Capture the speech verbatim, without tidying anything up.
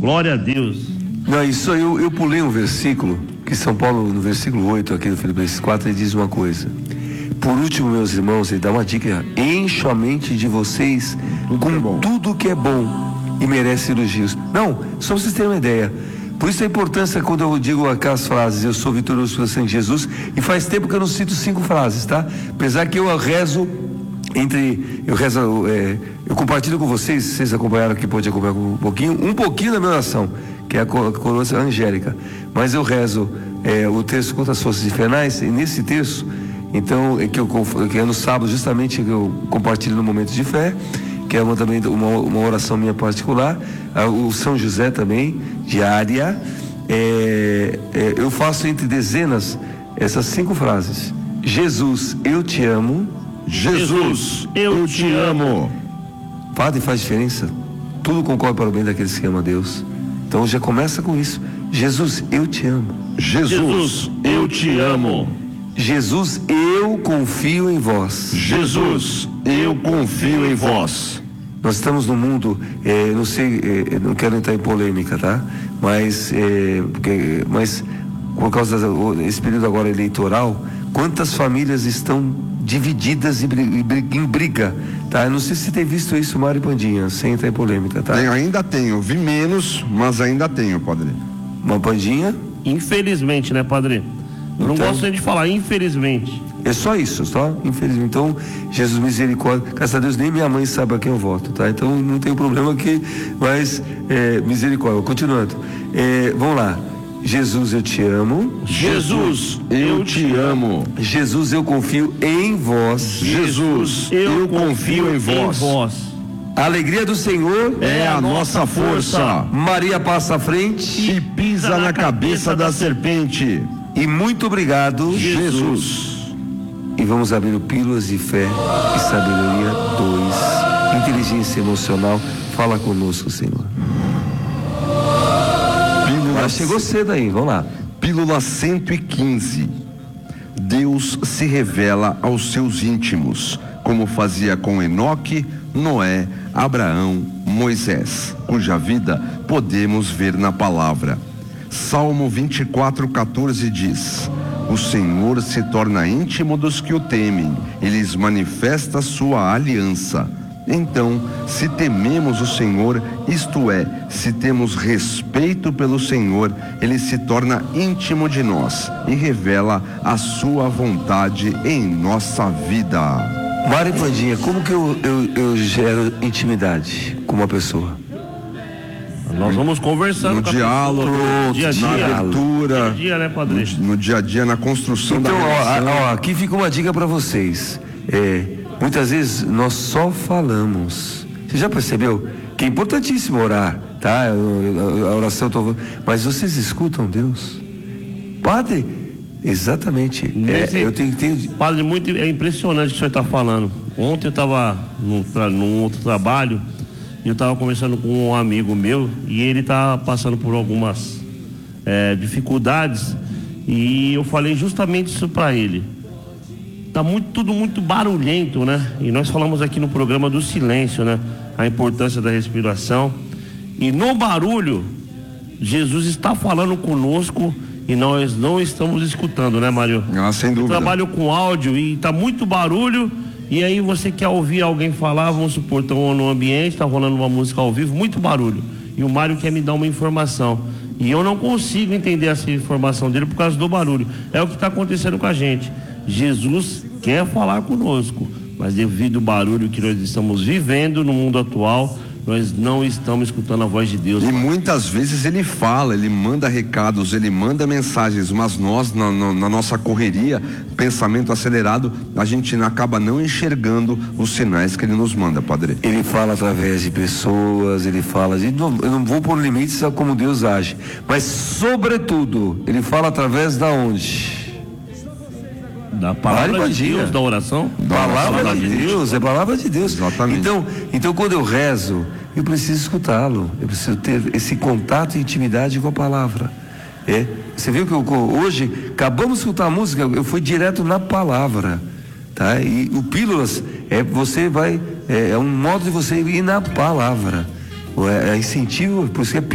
Glória a Deus. Não, isso aí eu, eu pulei um versículo, que São Paulo, no versículo oito, aqui no Filipenses quatro, ele diz uma coisa. Por último, meus irmãos, ele dá uma dica: encho a mente de vocês tudo com que tudo que é bom e merece elogios. Não, só para vocês terem uma ideia. Por isso a importância quando eu digo aquelas frases, eu sou vitorioso pelo sangue de Jesus, e faz tempo que eu não cito cinco frases, tá? Apesar que eu rezo entre, eu rezo, é, eu compartilho com vocês, vocês acompanharam aqui, pode acompanhar um pouquinho, um pouquinho da minha oração, que é a coroa angélica, mas eu rezo é, o texto contra as forças infernais, e nesse texto, então, é que, eu, que é no sábado justamente que eu compartilho no momento de fé, que é uma, também uma, uma oração minha particular, o São José também, diária, é, é, eu faço entre dezenas essas cinco frases: Jesus, eu te amo. Jesus, eu te amo. Padre, faz diferença? Tudo concorre para o bem daqueles que amam a Deus. Então já começa com isso: Jesus, eu te amo. Jesus, eu te amo. Jesus, eu confio em vós. Jesus, eu confio em vós. Nós estamos num mundo, é, não sei, é, não quero entrar em polêmica, tá? Mas, é, porque, mas por causa desse período agora eleitoral, quantas famílias estão divididas e em briga, tá? Eu não sei se você tem visto isso, Mário Pandinha, sem entrar em polêmica, tá? Tenho, ainda tenho, vi menos, mas ainda tenho, padre. Uma Pandinha? Infelizmente, né, padre? Eu não então, gosto nem de falar, infelizmente. É só isso, só? Infelizmente. Então, Jesus misericórdia. Graças a Deus, nem minha mãe sabe a quem eu voto, tá? Então, não tem problema aqui, mas é, misericórdia. Continuando. É, vamos lá. Jesus, eu te amo. Jesus, eu te amo. Jesus, eu confio em vós. Jesus, eu confio em vós. A alegria do Senhor é a nossa força. Maria passa à frente e pisa na cabeça da serpente. E muito obrigado, Jesus. E vamos abrir o Pílulas de Fé e Sabedoria dois. Inteligência emocional. Fala conosco, Senhor. Pílula, chegou cedo aí, vamos lá. Pílula cento e quinze. Deus se revela aos seus íntimos, como fazia com Enoque, Noé, Abraão, Moisés, cuja vida podemos ver na palavra. Salmo vinte e quatro, quatorze diz: o Senhor se torna íntimo dos que o temem, e lhes manifesta sua aliança. Então, se tememos o Senhor, isto é, se temos respeito pelo Senhor, Ele se torna íntimo de nós e revela a sua vontade em nossa vida. Mário Pandinha, como que eu, eu, eu gero intimidade com uma pessoa? Nós vamos conversando no com a diálogo, pessoa, dia a dia, na abertura, dia, dia, né, padre? No, no dia a dia, na construção então, da relação. Ó, ó, aqui fica uma dica para vocês. É, muitas vezes nós só falamos. Você já percebeu que é importantíssimo orar, tá? A oração, tô... mas vocês escutam Deus? Padre, exatamente. Nesse, é, eu tenho que ter... Padre, muito é impressionante o que o senhor está falando. Ontem eu estava num, num outro trabalho. Eu estava conversando com um amigo meu e ele está passando por algumas é, dificuldades, e eu falei justamente isso para ele. Tá muito, tudo muito barulhento, né? E nós falamos aqui no programa do silêncio, né? A importância da respiração. E no barulho, Jesus está falando conosco e nós não estamos escutando, né, Mário? Ah, sem dúvida. Eu trabalho com áudio e tá muito barulho. E aí você quer ouvir alguém falar, vamos supor, estão no ambiente, está rolando uma música ao vivo, muito barulho. E o Mário quer me dar uma informação. E eu não consigo entender essa informação dele por causa do barulho. É o que está acontecendo com a gente. Jesus quer falar conosco, mas devido ao barulho que nós estamos vivendo no mundo atual, nós não estamos escutando a voz de Deus. E muitas vezes ele fala, ele manda recados, ele manda mensagens, mas nós, na, na, na nossa correria, pensamento acelerado, a gente acaba não enxergando os sinais que ele nos manda, padre. Ele fala através de pessoas, ele fala de, não, eu não vou pôr limites a como Deus age, mas sobretudo, ele fala através da onde? Da palavra de Deus, da oração. Palavra de Deus, é palavra de Deus. Exatamente. Então, então quando eu rezo, eu preciso escutá-lo. Eu preciso ter esse contato e intimidade com a palavra. É. Você viu que eu, hoje acabamos de escutar a música, eu fui direto na palavra, tá? E o Pílulas é você vai é, é um modo de você ir na palavra. É, é incentivo, por isso que é